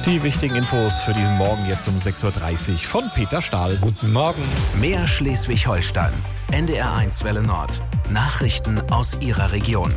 Die wichtigen Infos für diesen Morgen jetzt um 6.30 Uhr von Peter Stahl. Guten Morgen. Mehr Schleswig-Holstein. NDR1 Welle Nord. Nachrichten aus Ihrer Region.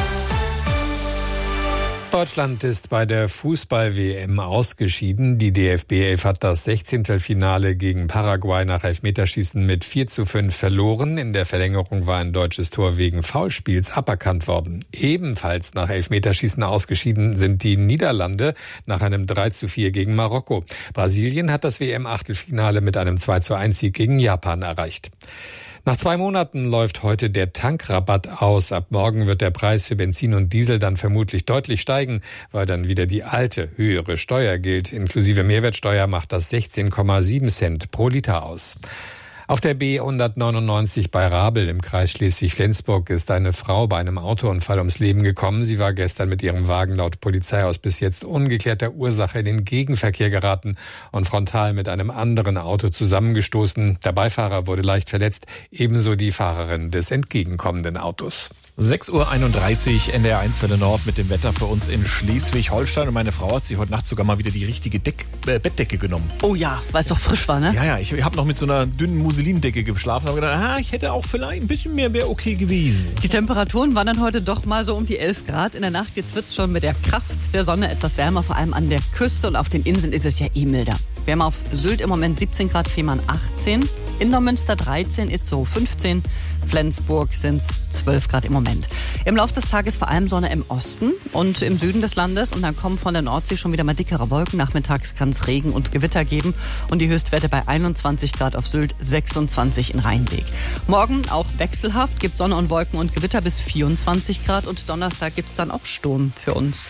Deutschland ist bei der Fußball-WM ausgeschieden. Die DFB 11 hat das 16. Finale gegen Paraguay nach Elfmeterschießen mit 4:5 verloren. In der Verlängerung war ein deutsches Tor wegen Foulspiels aberkannt worden. Ebenfalls nach Elfmeterschießen ausgeschieden sind die Niederlande nach einem 3:4 gegen Marokko. Brasilien hat das WM-Achtelfinale mit einem 2:1-Sieg gegen Japan erreicht. Nach 2 Monaten läuft heute der Tankrabatt aus. Ab morgen wird der Preis für Benzin und Diesel dann vermutlich deutlich steigen, weil dann wieder die alte, höhere Steuer gilt. Inklusive Mehrwertsteuer macht das 16,7 Cent pro Liter aus. Auf der B199 bei Rabel im Kreis Schleswig-Flensburg ist eine Frau bei einem Autounfall ums Leben gekommen. Sie war gestern mit ihrem Wagen laut Polizei aus bis jetzt ungeklärter Ursache in den Gegenverkehr geraten und frontal mit einem anderen Auto zusammengestoßen. Der Beifahrer wurde leicht verletzt, ebenso die Fahrerin des entgegenkommenden Autos. 6.31 Uhr, NDR1 Welle Nord mit dem Wetter für uns in Schleswig-Holstein. Und meine Frau hat sich heute Nacht sogar mal wieder die richtige Bettdecke genommen. Oh ja, weil es doch frisch war, ne? Ja, ich habe noch mit so einer dünnen Muselindecke geschlafen. Habe gedacht, ich hätte auch vielleicht ein bisschen mehr, wäre okay gewesen. Die Temperaturen waren dann heute doch mal so um die 11 Grad in der Nacht. Jetzt wird es schon mit der Kraft der Sonne etwas wärmer. Vor allem an der Küste und auf den Inseln ist es ja milder. Wir haben auf Sylt im Moment 17 Grad, Fehmarn 18, in Neumünster 13, Itzehoe 15, Flensburg sind es 12 Grad im Moment. Im Laufe des Tages vor allem Sonne im Osten und im Süden des Landes und dann kommen von der Nordsee schon wieder mal dickere Wolken. Nachmittags kann es Regen und Gewitter geben und die Höchstwerte bei 21 Grad auf Sylt, 26 in Rheinweg. Morgen auch wechselhaft, gibt Sonne und Wolken und Gewitter bis 24 Grad und Donnerstag gibt es dann auch Sturm für uns.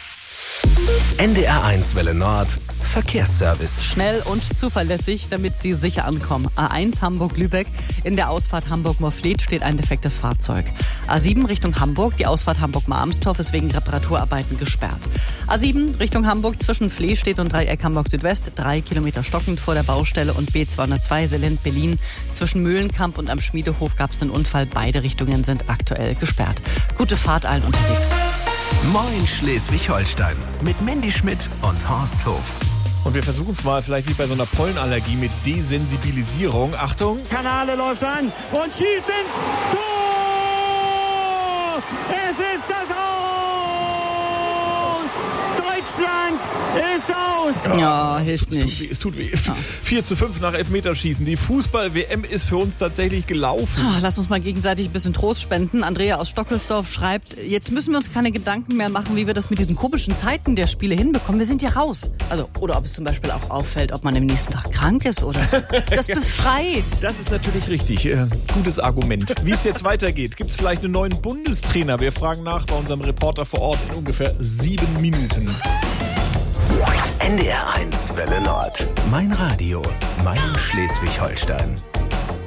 NDR1 Welle Nord. Verkehrsservice. Schnell und zuverlässig, damit Sie sicher ankommen. A1 Hamburg-Lübeck. In der Ausfahrt Hamburg-Morfleet steht ein defektes Fahrzeug. A7 Richtung Hamburg. Die Ausfahrt Hamburg-Marmstorf ist wegen Reparaturarbeiten gesperrt. A7 Richtung Hamburg zwischen Flehstedt und Dreieck Hamburg-Südwest. 3 Kilometer stockend vor der Baustelle und B202 Selend-Berlin. Zwischen Mühlenkamp und am Schmiedehof gab es einen Unfall. Beide Richtungen sind aktuell gesperrt. Gute Fahrt allen unterwegs. Moin Schleswig-Holstein mit Mandy Schmidt und Horst Hof. Und wir versuchen es mal vielleicht wie bei so einer Pollenallergie mit Desensibilisierung. Achtung. Kanale läuft an und schießt ins Tor! Es ist das Aus! Deutschland ist aus! Ja, hilft nicht. Es tut weh. 4:5 nach Elfmeterschießen. Die Fußball-WM ist für uns tatsächlich gelaufen. Lass uns mal gegenseitig ein bisschen Trost spenden. Andrea aus Stockelsdorf schreibt, jetzt müssen wir uns keine Gedanken mehr machen, wie wir das mit diesen komischen Zeiten der Spiele hinbekommen. Wir sind ja raus. Also, oder ob es zum Beispiel auch auffällt, ob man am nächsten Tag krank ist oder so. Das befreit. Das ist natürlich richtig. Gutes Argument. Wie es jetzt weitergeht, gibt es vielleicht einen neuen Bundestrainer? Wir fragen nach bei unserem Reporter vor Ort in ungefähr 7 Minuten. NDR1 Welle Nord. Mein Radio, mein Schleswig-Holstein.